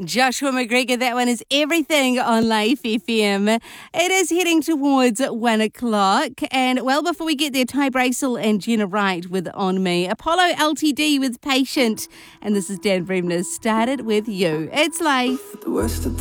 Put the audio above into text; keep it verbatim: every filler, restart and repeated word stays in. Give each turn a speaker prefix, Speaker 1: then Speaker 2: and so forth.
Speaker 1: Joshua McGregor, that one is Everything on Life F M. It is heading towards one o'clock. And well, before we get there, Ty Bracel and Jenna Wright with On Me. Apollo L T D with Patient. And this is Dan Bremner. Started with You. It's life.
Speaker 2: The worst of